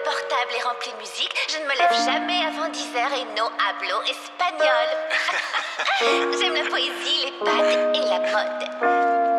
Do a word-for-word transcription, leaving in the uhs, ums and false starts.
portable est rempli de musique. Je ne me lève jamais avant dix heures et no hablo espagnol. J'aime la poésie, les pâtes et la mode.